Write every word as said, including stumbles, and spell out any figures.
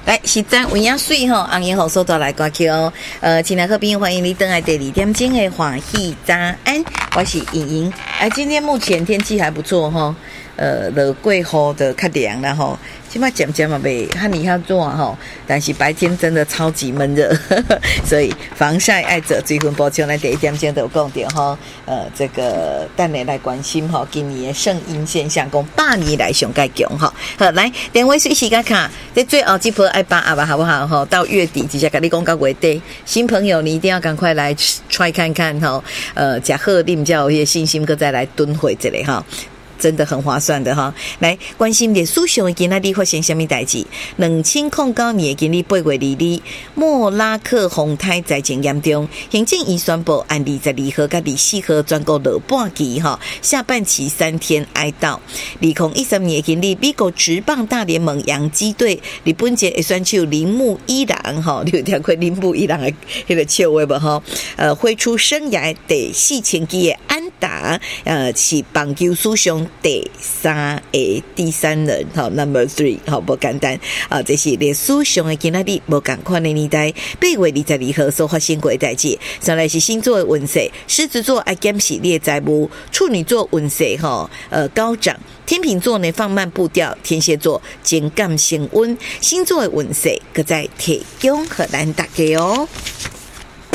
来，实战有影水吼，红颜好收到来歌曲哦。呃，亲爱的朋友，欢迎你登来第二点钟的欢喜早安，我是莹莹。哎，今天目前天气还不错哈，呃，落过雨的较凉了哈。现在渐渐嘛袂和你遐热哈，但是白天真的超级闷热，所以防晒爱者水分补充，咱第一点钟都有讲到哈。呃，这个等下来关心哈，今年的圣婴现象，讲百年来上介强哈。好，来电话随时间卡，在最后这波爱把阿爸好不好哈？到月底直接跟你讲到月底，新朋友你一定要赶快来 try 看看哈。呃，假贺你们叫有些信心，搁再来蹲回这里哈。真的很划算的哈！来关心历史上的今仔日发生什么代志？两千零九年的今日八月二日，莫拉克洪台灾情严重，行政院宣布按二十二号甲二十四号全国落半期哈，下半期三天哀悼。二零一三年的今日，美国职棒大联盟洋基队日本籍会选手铃木一郎哈，你有听过铃木一郎的迄个笑话无哈？呃，挥出生涯第四千支的安打，呃，是棒球史上第三个第三人，好 ，number three， 好不简单啊！这是历史上的今仔日无共款的年代，八月二十二号所发生过的代志。上来是星座的运势，狮子座爱检视你的财务，处女座运势哈呃高涨，天秤座呢放慢步调，天蝎座情感升温，星座的运势搁在提供和咱大家哦。